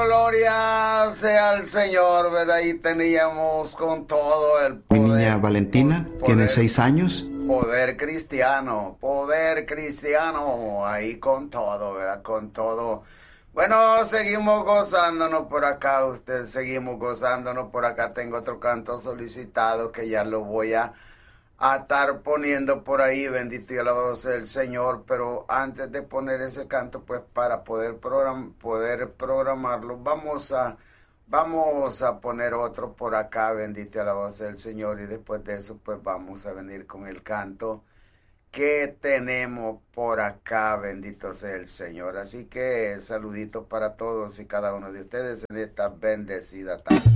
gloria sea al Señor, ¿verdad? Y teníamos con todo el Mi poder. niña Valentina tiene 6 años. Poder cristiano, ahí con todo, ¿verdad? Con todo. Bueno, seguimos gozándonos por acá, seguimos gozándonos por acá. Tengo otro canto solicitado que ya lo voy a estar poniendo por ahí, bendito y alabado sea el Señor, pero antes de poner ese canto, pues para poder programarlo, vamos a poner otro por acá, bendito y alabado sea el Señor, y después de eso, pues vamos a venir con el canto que tenemos por acá, bendito sea el Señor. Así que saluditos para todos y cada uno de ustedes en esta bendecida tarde.